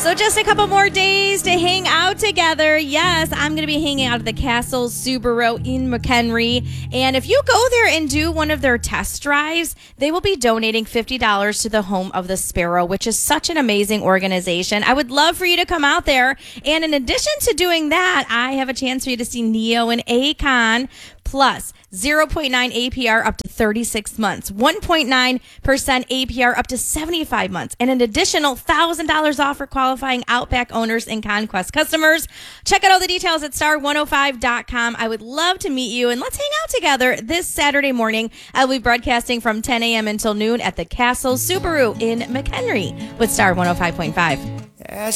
So just a couple more days to hang out together. Yes, I'm going to be hanging out at the Castle Subaru in McHenry. And if you go there and do one of their test drives, they will be donating $50 to the Home of the Sparrow, which is such an amazing organization. I would love for you to come out there. And in addition to doing that, I have a chance for you to see Neo and Akon. Plus 0.9 APR up to 36 months, 1.9% APR up to 75 months, and an additional $1,000 off for qualifying Outback owners and Conquest customers. Check out all the details at star105.com. I would love to meet you, and let's hang out together this Saturday morning. I'll be broadcasting from 10 a.m. until noon at the Castle Subaru in McHenry with Star 105.5.